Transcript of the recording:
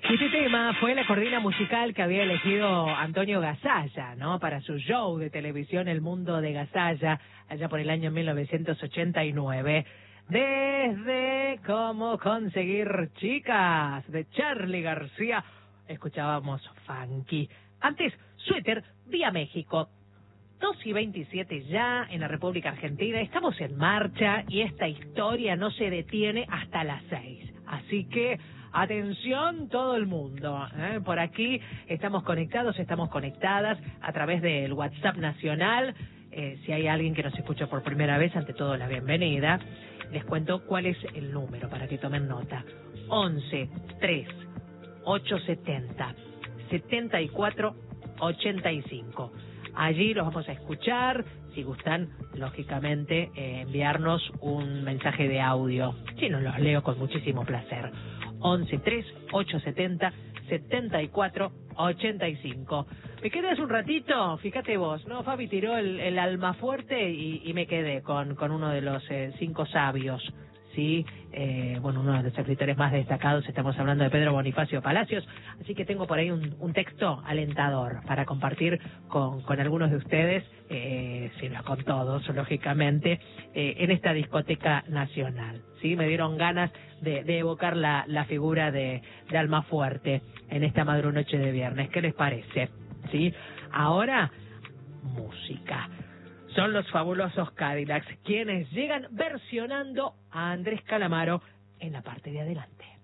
Y este tema fue la cortina musical que había elegido Antonio Gasalla, ¿no? Para su show de televisión El Mundo de Gasalla, allá por el año 1989. Desde Cómo Conseguir Chicas, de Charly García, escuchábamos Funky. Antes, Suéter, vía México. 2:27 ya en la República Argentina. Estamos en marcha y esta historia no se detiene hasta las 6. Así que, atención todo el mundo. Por aquí estamos conectados, estamos conectadas a través del WhatsApp nacional. Si hay alguien que nos escucha por primera vez, ante todo la bienvenida. Les cuento cuál es el número para que tomen nota. 11 3 870 74 85. Allí los vamos a escuchar. Si gustan, lógicamente, enviarnos un mensaje de audio. Si no, los leo con muchísimo placer. 11 3 870 74 85. Me quedé hace un ratito, fíjate vos, ¿no? Fabi tiró el Almafuerte y me quedé con uno de los 5 sabios, ¿sí? Bueno, uno de los escritores más destacados, estamos hablando de Pedro Bonifacio Palacios, así que tengo por ahí un texto alentador para compartir con algunos de ustedes, si no con todos, lógicamente, en esta discoteca nacional, ¿sí? Me dieron ganas de evocar la figura de Almafuerte en esta madrunoche de viernes. ¿Qué les parece? ¿Sí? Ahora, música. Son los fabulosos Cadillacs quienes llegan versionando a Andrés Calamaro en la parte de adelante.